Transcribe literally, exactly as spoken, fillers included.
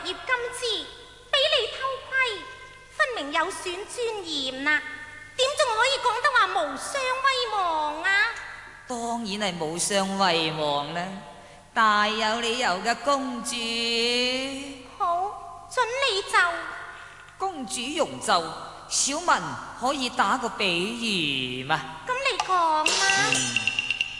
葉金枝，俾你偷窺，分明有損尊嚴啦！點仲可以講得話無雙威望啊？ 當然係無雙威望啦，大有理由嘅公主。 好，准你就。 公主容就，小民可以打個比喻嘛？ 咁你講啦。 嗯